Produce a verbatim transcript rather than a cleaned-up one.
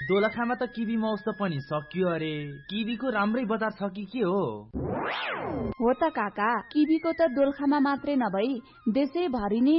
दोलखामा त किबी महोत्सव पनि सकियो अरे। किबीको राम्रै बजार छ कि के हो? हो त काका, किबीको त दोलखामा मात्रै नभई देशैभरि नै